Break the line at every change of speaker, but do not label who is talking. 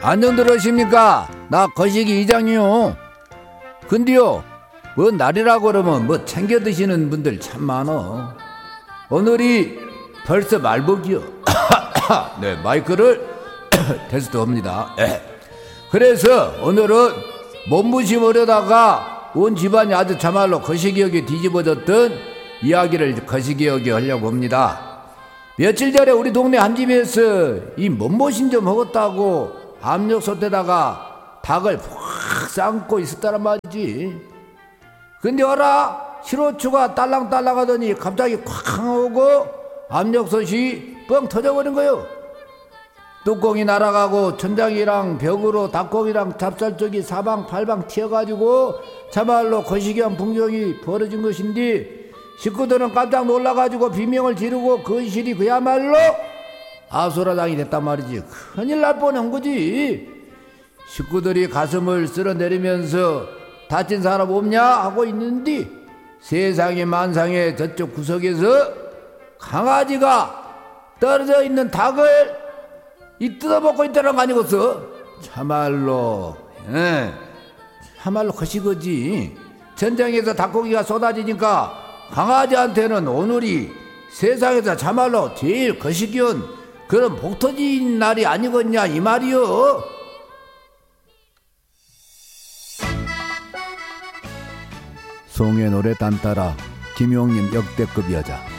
안녕들 하십니까? 나 거시기 이장이요. 근데요, 뭐 날이라고 그러면 뭐 챙겨 드시는 분들 참 많어. 오늘이 벌써 말복이요. 네, 마이크를 테스트합니다. 그래서 오늘은 몸부심으려다가 온 집안이 아주 참말로 거시기하게 뒤집어졌던 이야기를 거시기하게 하려고 합니다. 며칠 전에 우리 동네 한 집에서 이 몸보신 좀 먹었다고 압력솥에다가 닭을 확 삶고 있었다란 말이지. 근데 어라 시로추가 딸랑딸랑 하더니 갑자기 쾅 오고 압력솥이 뻥 터져버린 거요. 뚜껑이 날아가고 천장이랑 벽으로 닭고기랑 찹쌀쪽이 사방팔방 튀어가지고 참말로 거시기한 풍경이 벌어진 것인데, 식구들은 깜짝 놀라가지고 비명을 지르고 거실이 그야말로 아수라장이 됐단 말이지. 큰일 날 뻔한 거지. 식구들이 가슴을 쓸어내리면서 다친 사람 없냐 하고 있는데, 세상에 만상에 저쪽 구석에서 강아지가 떨어져 있는 닭을 뜯어먹고 있다는 거 아니겠어? 참말로 참말로 거시거지. 전장에서 닭고기가 쏟아지니까 강아지한테는 오늘이 세상에서 참말로 제일 거시기한 그런 복 터진 날이 아니겠냐 이 말이요. 송의 노래 딴따라 김용님 역대급 여자.